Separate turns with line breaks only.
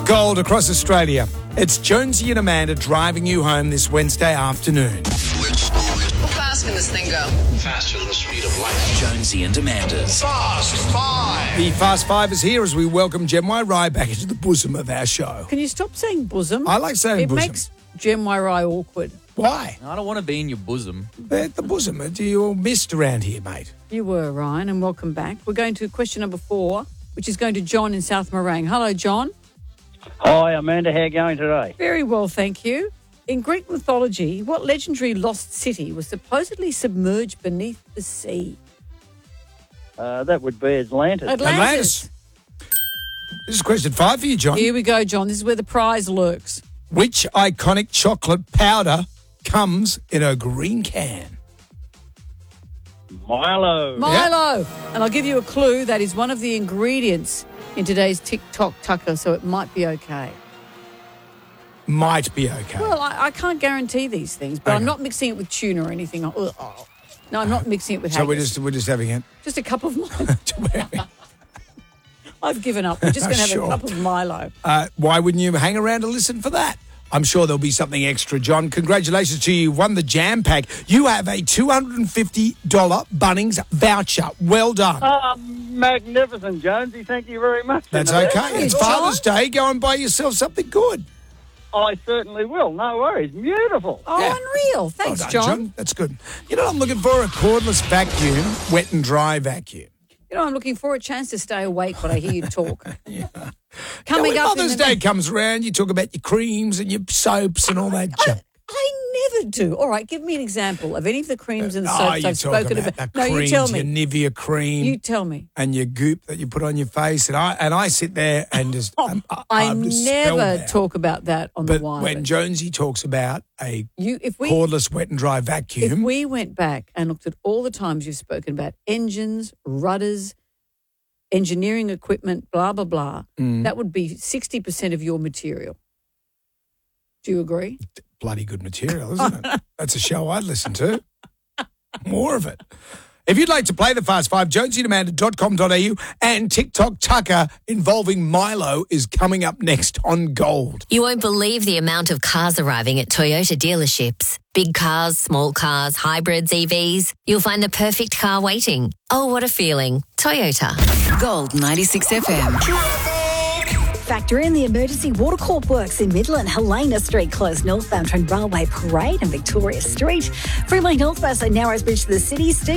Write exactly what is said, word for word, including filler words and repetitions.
Gold across Australia. It's Jonesy and Amanda driving you home this Wednesday afternoon.
How fast can this thing go?
Faster than the speed of light.
Jonesy and Amanda's
Fast Five.
The Fast Five is here as we welcome Jem Rye back into the bosom of our show.
Can you stop saying bosom?
I like saying
it
bosom.
It makes Jem Rye awkward.
Why?
I don't want to be in your bosom.
At the bosom. Do you all missed around here, mate?
You were, Ryan, and welcome back. We're going to question number four, which is going to John in South Morang. Hello, John.
Hi, Amanda. How are you going today?
Very well, thank you. In Greek mythology, what legendary lost city was supposedly submerged beneath the sea?
Uh, that would be Atlantis.
Atlantis.
Atlantis. This is question five for you, John.
Here we go, John. This is where the prize lurks.
Which iconic chocolate powder comes in a green can?
Milo.
Milo. And I'll give you a clue. That is one of the ingredients in today's TikTok tucker, so it might be okay.
Might be okay.
Well, I, I can't guarantee these things, but
Okay.
I'm not mixing it with tuna or anything. Ugh, oh. No, I'm not mixing it with
so
haggis.
we're just we're just having it.
Just a cup of Milo. I've given up. We're just going to have
Sure.
a cup of Milo.
Uh, why wouldn't you hang around to listen for that? I'm sure there'll be something extra, John. Congratulations to you. You've won the Jam Pack. You have a two hundred fifty dollars Bunnings voucher. Well done.
Oh, magnificent, Jonesy. Thank you very much.
That's
Amanda.
okay. It's
John?
Father's Day. Go and buy yourself something good.
I certainly will. No worries. Beautiful.
Oh,
Yeah.
unreal. Thanks,
Well done,
John.
That's good. You know what I'm looking for? A cordless vacuum, wet and dry vacuum.
You know, I'm looking for a chance to stay awake when I hear you talk.
Yeah.
Coming
Now,
up
when Mother's
in the
Day
next-
comes around, you talk about your creams and your soaps and all that
I,
junk.
I never do. All right, give me an example of any of the creams and
Oh,
soaps
you
I've
talk
spoken
about,
about.
the
No,
creams,
you tell me.
your Nivea cream.
You tell me.
And your goop that you put on your face, and I and I sit there and just I'm,
Oh, I
I'm just
never
spellbound.
talk about that on
But
the wire.
when Jonesy talks about a
you, if we
cordless wet and dry
if
vacuum,
we went back and looked at all the times you've spoken about engines, rudders, engineering equipment, blah blah blah,
Mm.
that would be sixty percent of your material. Do you agree?
bloody good material, isn't it? That's a show I'd listen to. More of it. If you'd like to play the Fast Five, jonesy and amanda dot com dot a u and TikTok Tucker involving Milo is coming up next on Gold.
You won't believe the amount of cars arriving at Toyota dealerships. Big cars, small cars, hybrids, E Vs. You'll find the perfect car waiting. Oh, what a feeling. Toyota.
Gold ninety-six F M.
Factor in the emergency water corp works in Midland, Helena Street closed northbound from Railway Parade and Victoria Street. Freeway northwest at Narrows Bridge to the city.